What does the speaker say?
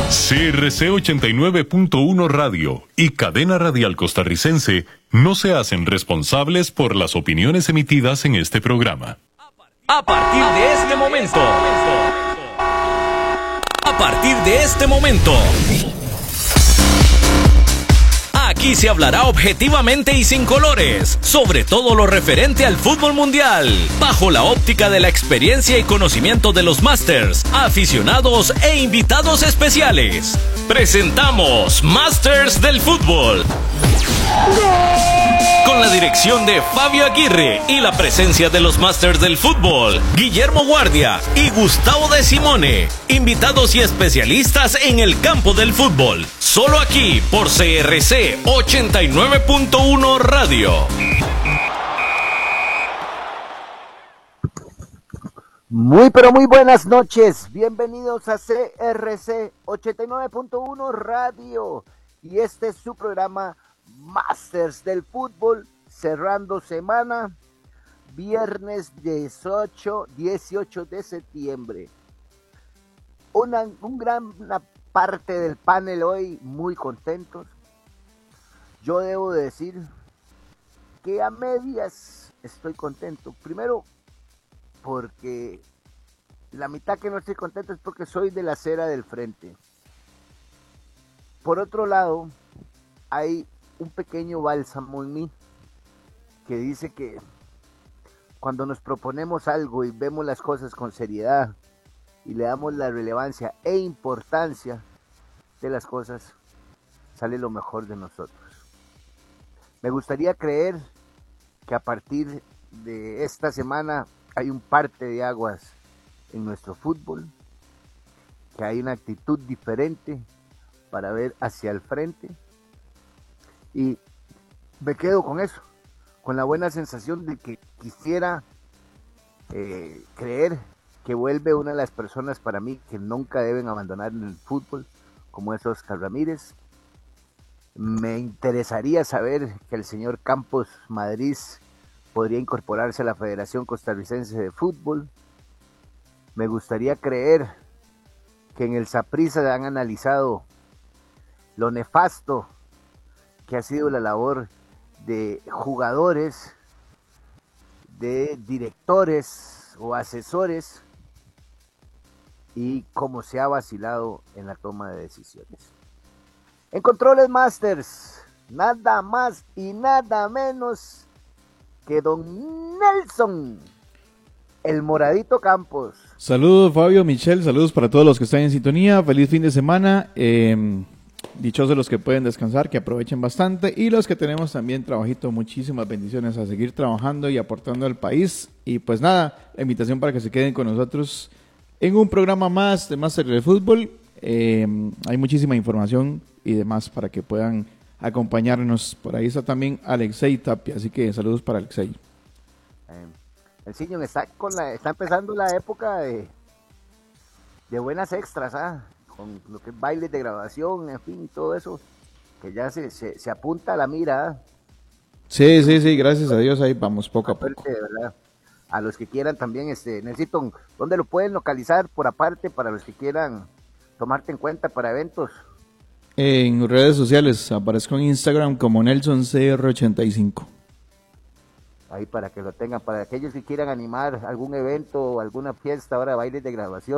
CRC 89.1 Radio y Cadena Radial Costarricense no se hacen responsables por las opiniones emitidas en este programa. A partir de este momento, aquí se hablará objetivamente y sin colores sobre todo lo referente al fútbol mundial, bajo la óptica de la experiencia y conocimiento de los Masters, aficionados e invitados especiales. Presentamos Masters del Fútbol. Con la dirección de Fabio Aguirre y la presencia de los Masters del Fútbol, Guillermo Guardia y Gustavo de Simone, invitados y especialistas en el campo del fútbol. Solo aquí por CRC 89.1 Radio. Muy pero muy buenas noches, bienvenidos a CRC 89.1 Radio y este es su programa Masters del Fútbol, cerrando semana, viernes 18 de septiembre. Una parte del panel hoy muy contentos. Yo debo decir que a medias estoy contento. Primero, porque la mitad que no estoy contento es porque soy de la acera del frente. Por otro lado, hay un pequeño bálsamo en mí que dice que cuando nos proponemos algo y vemos las cosas con seriedad y le damos la relevancia e importancia de las cosas, sale lo mejor de nosotros. Me gustaría creer que a partir de esta semana hay un parte de aguas en nuestro fútbol, que hay una actitud diferente para ver hacia el frente. Y me quedo con eso, con la buena sensación de que quisiera creer que vuelve una de las personas para mí que nunca deben abandonar el fútbol, como es Oscar Ramírez. Me interesaría saber que el señor Campos Madrid podría incorporarse a la Federación Costarricense de Fútbol. Me gustaría creer que en el Saprissa han analizado lo nefasto que ha sido la labor de jugadores, de directores o asesores y cómo se ha vacilado en la toma de decisiones. En Controles Masters, nada más y nada menos que don Nelson, el Moradito Campos. Saludos Fabio, Michelle, saludos para todos los que están en sintonía, feliz fin de semana. Dichosos los que pueden descansar, que aprovechen bastante, y los que tenemos también trabajito, muchísimas bendiciones a seguir trabajando y aportando al país. Y pues nada, la invitación para que se queden con nosotros en un programa más de Máster del Fútbol. Hay muchísima información y demás para que puedan acompañarnos. Por ahí está también Alexei Tapia, así que saludos para Alexei. El señor está empezando la época de buenas extras, con lo que es bailes de graduación, en fin, todo eso, que ya se apunta a la mira. Sí, gracias a Dios, ahí vamos poco a poco. ¿Verdad? A los que quieran también, necesito, ¿dónde lo pueden localizar por aparte para los que quieran tomarte en cuenta para eventos? En redes sociales, aparezco en Instagram como NelsonCR85. Ahí para que lo tengan, para aquellos que quieran animar algún evento o alguna fiesta ahora, bailes de graduación.